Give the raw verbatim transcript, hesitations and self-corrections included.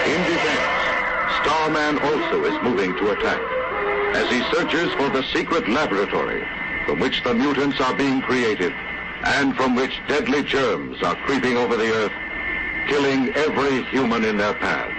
In defense, Starman also is moving to attack as he searches for the secret laboratory from which the mutants are being created and from which deadly germs are creeping over the Earth, killing every human in their path.